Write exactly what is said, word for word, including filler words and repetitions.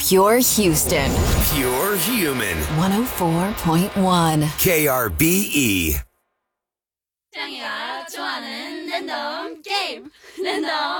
Pure Houston. Pure Human. one oh four point one. K R B E. 짱이가 좋아하는 랜덤 게임 랜덤